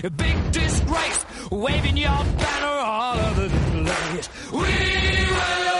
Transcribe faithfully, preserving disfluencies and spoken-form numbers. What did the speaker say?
a big disgrace, waving your banner all over the place. We will